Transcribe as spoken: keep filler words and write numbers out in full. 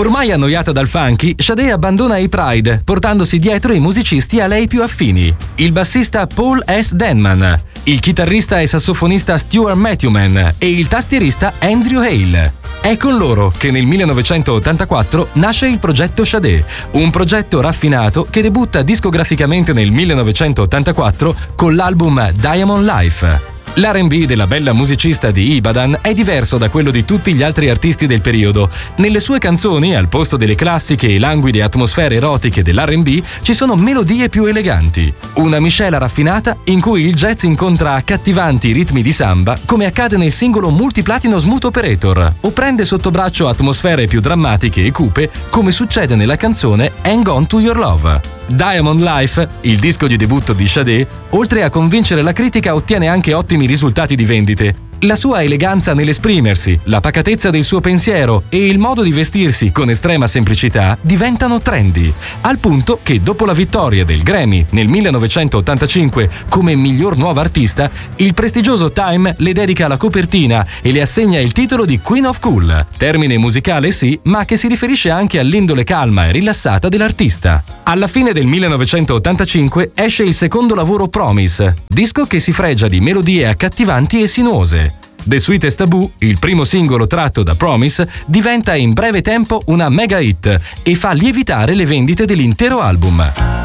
Ormai annoiata dal funky, Sade abbandona i Pride, portandosi dietro i musicisti a lei più affini. Il bassista Paul S. Denman, il chitarrista e sassofonista Stuart Matthewman e il tastierista Andrew Hale. È con loro che nel millenovecentottantaquattro nasce il progetto Sade, un progetto raffinato che debutta discograficamente nel millenovecentottantaquattro con l'album Diamond Life. L'R and B della bella musicista di Ibadan è diverso da quello di tutti gli altri artisti del periodo. Nelle sue canzoni, al posto delle classiche e languide atmosfere erotiche dell'R and B, ci sono melodie più eleganti. Una miscela raffinata in cui il jazz incontra accattivanti ritmi di samba, come accade nel singolo multiplatino Smooth Operator, o prende sotto braccio atmosfere più drammatiche e cupe, come succede nella canzone Hang On To Your Love. Diamond Life, il disco di debutto di Sade, oltre a convincere la critica, ottiene anche ottimi risultati di vendite. La sua eleganza nell'esprimersi, la pacatezza del suo pensiero e il modo di vestirsi con estrema semplicità diventano trendy, al punto che dopo la vittoria del Grammy nel millenovecentottantacinque come miglior nuova artista, il prestigioso Time le dedica la copertina e le assegna il titolo di Queen of Cool, termine musicale sì, ma che si riferisce anche all'indole calma e rilassata dell'artista. Alla fine del millenovecentottantacinque esce il secondo lavoro Promise, disco che si fregia di melodie accattivanti e sinuose. The Sweetest Taboo, il primo singolo tratto da Promise, diventa in breve tempo una mega hit e fa lievitare le vendite dell'intero album.